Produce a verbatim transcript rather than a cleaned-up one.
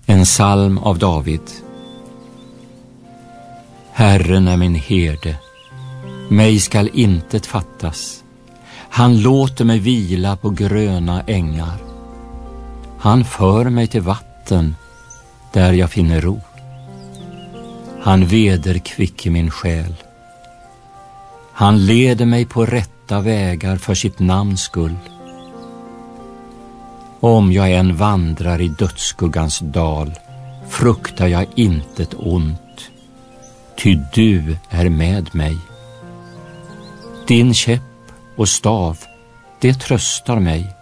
En psalm av David. Herren är min herde, mig skall intet fattas. Han låter mig vila på gröna ängar. Han för mig till vatten där jag finner ro. Han vederkvicker min själ. Han leder mig på rätta vägar för sitt namns skull. Om jag än vandrar i dödsskuggans dal, fruktar jag intet ont, ty du är med mig. Din käpp och stav, det tröstar mig.